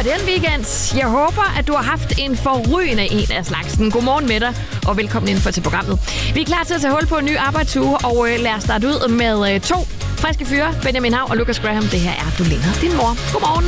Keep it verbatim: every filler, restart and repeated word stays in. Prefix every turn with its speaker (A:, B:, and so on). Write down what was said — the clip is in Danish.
A: den weekend. Jeg håber, at du har haft en forrygende en af slagsen. Godmorgen med dig, og velkommen indenfor til programmet. Vi er klar til at tage hul på en ny arbejdsuge, og øh, lad os starte ud med øh, to friske fyre, Benjamin Hav og Lucas Graham. Det her er Du ligner din mor. Godmorgen.